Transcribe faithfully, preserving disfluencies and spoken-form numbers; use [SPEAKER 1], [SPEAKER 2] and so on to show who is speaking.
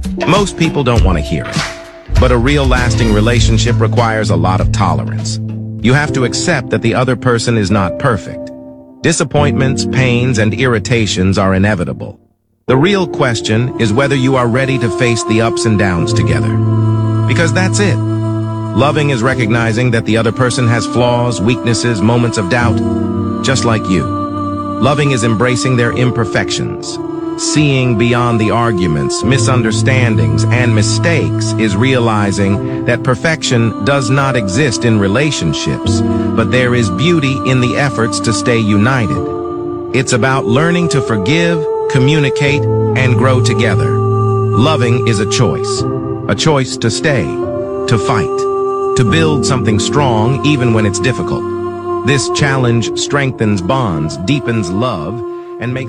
[SPEAKER 1] Most people don't want to hear it, but a real lasting relationship requires a lot of tolerance. You have to accept that the other person is not perfect. Disappointments, pains, and irritations are inevitable. The real question is whether you are ready to face the ups and downs together. Because that's it. Loving is recognizing that the other person has flaws, weaknesses, moments of doubt, just like you. Loving is embracing their imperfections. Seeing beyond the arguments, misunderstandings, and mistakes is realizing that perfection does not exist in relationships, but there is beauty in the efforts to stay united. It's about learning to forgive, communicate, and grow together. Loving is a choice. A choice to stay, to fight, to build something strong even when it's difficult. This challenge strengthens bonds, deepens love, and makes